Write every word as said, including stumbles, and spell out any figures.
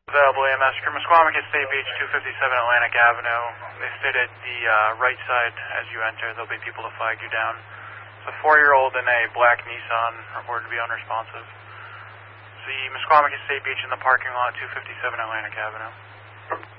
Available A M S crew, Mesquamic at State Beach, two fifty-seven Atlantic Avenue. They sit at the uh, right side as you enter. There'll be people to flag you down. It's a four-year-old in a black Nissan, reported to be unresponsive. See Mesquamic at State Beach in the parking lot, two fifty-seven Atlantic Avenue.